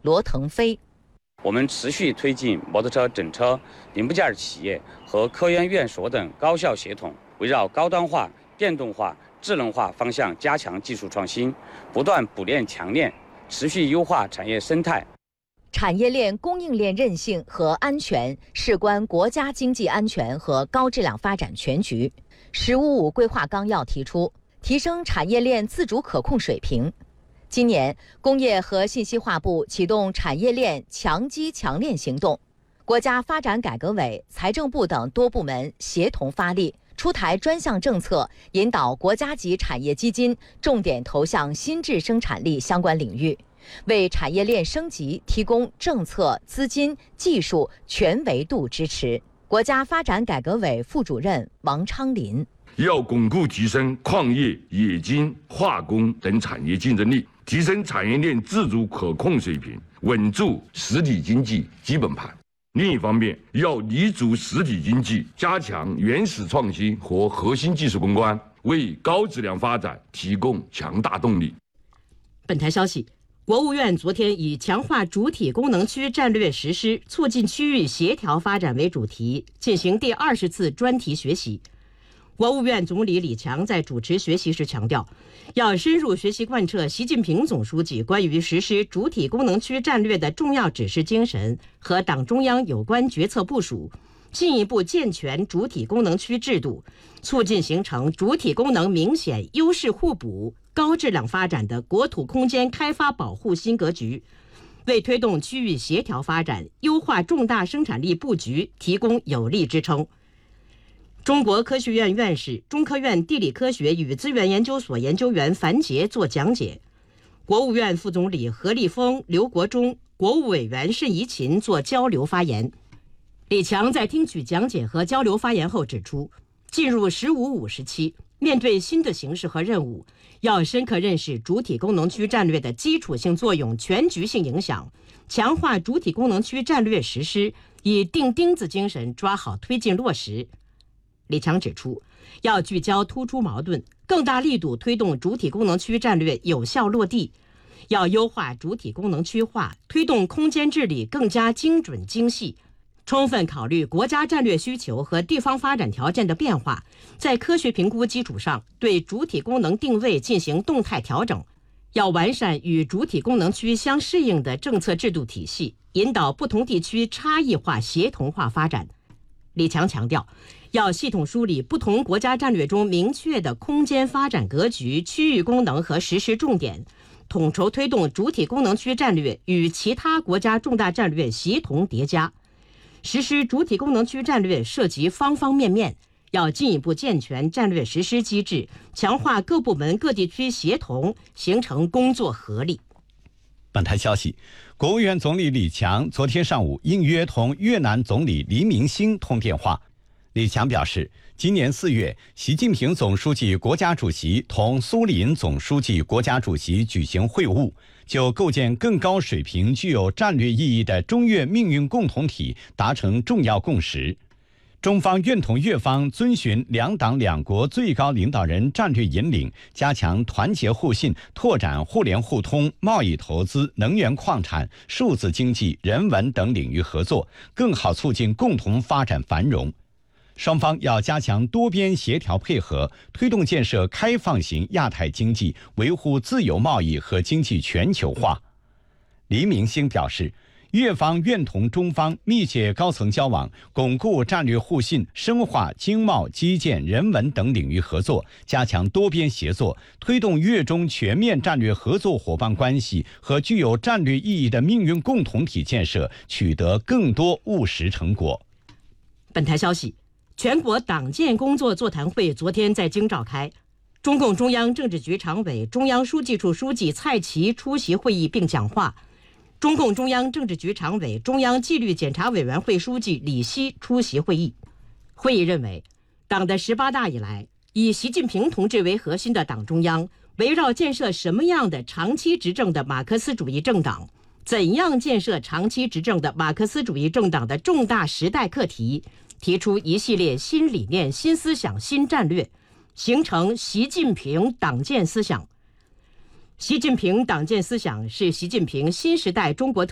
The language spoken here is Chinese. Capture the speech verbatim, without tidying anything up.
罗腾飞。 我们持续推进摩托车整车零部件企业和科研院所等高效协同，围绕高端化、电动化、智能化方向加强技术创新，不断补链强链，持续优化产业生态。 产业链供应链韧性和安全事关国家经济安全和高质量发展全局。“十五五”规划纲要提出，提升产业链自主可控水平。今年，工业和信息化部启动产业链强基强链行动，国家发展改革委、财政部等多部门协同发力，出台专项政策，引导国家级产业基金重点投向新质生产力相关领域，为产业链升级提供政策、资金、技术全维度支持。国家发展改革委副主任王昌林： 要巩固提升矿业、冶金、化工等产业竞争力，提升产业链自主可控水平，稳住实体经济基本盘。另一方面，要立足实体经济，加强原始创新和核心技术攻关，为高质量发展提供强大动力。 本台消息，国务院昨天以强化主体功能区战略实施，促进区域协调发展为主题，进行第二十次专题学习。国务院总理李强在主持学习时强调，要深入学习贯彻习近平总书记关于实施主体功能区战略的重要指示精神和党中央有关决策部署，进一步健全主体功能区制度，促进形成主体功能明显优势互补、高质量发展的国土空间开发保护新格局，为推动区域协调发展、优化重大生产力布局提供有力支撑。中国科学院院士、中科院地理科学与资源研究所研究员樊杰作讲解，国务院副总理何立峰、刘国中、国务委员盛怡勤作交流发言。李强在听取讲解和交流发言后指出，进入“十五五”时期，面对新的形势和任务，要深刻认识主体功能区战略的基础性作用、全局性影响，强化主体功能区战略实施，以钉钉子精神抓好推进落实。李强指出，要聚焦突出矛盾，更大力度推动主体功能区战略有效落地，要优化主体功能区划，推动空间治理更加精准精细，充分考虑国家战略需求和地方发展条件的变化，在科学评估基础上对主体功能定位进行动态调整，要完善与主体功能区相适应的政策制度体系，引导不同地区差异化协同化发展。李强强调，要系统梳理不同国家战略中明确的空间发展格局、区域功能和实施重点，统筹推动主体功能区战略与其他国家重大战略协同叠加。实施主体功能区战略涉及方方面面，要进一步健全战略实施机制，强化各部门各地区协同，形成工作合力。 本台消息，国务院总理李强昨天上午应约同越南总理黎明星通电话。李强表示，今年四月，习近平总书记、国家主席同苏林总书记、国家主席举行会晤，就构建更高水平、具有战略意义的中越命运共同体达成重要共识。中方愿同越方遵循两党两国最高领导人战略引领，加强团结互信，拓展互联互通、贸易投资、能源矿产、数字经济、人文等领域合作，更好促进共同发展繁荣。双方要加强多边协调配合，推动建设开放型亚太经济，维护自由贸易和经济全球化。黎明星表示，越方愿同中方密切高层交往，巩固战略互信，深化经贸、基建、人文等领域合作，加强多边协作，推动越中全面战略合作伙伴关系和具有战略意义的命运共同体建设取得更多务实成果。 本台消息，全国党建工作座谈会昨天在京召开，中共中央政治局常委、中央书记处书记蔡奇出席会议并讲话。中共中央政治局常委、中央纪律检查委员会书记李希出席会议。会议认为，党的十八大以来，以习近平同志为核心的党中央，围绕建设什么样的长期执政的马克思主义政党，怎样建设长期执政的马克思主义政党的重大时代课题，提出一系列新理念、新思想、新战略，形成习近平党建思想。习近平党建思想是习近平新时代中国特